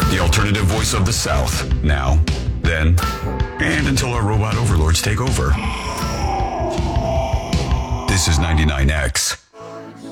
The alternative voice of the South. Now, then, and until our robot overlords take over. This is 99X.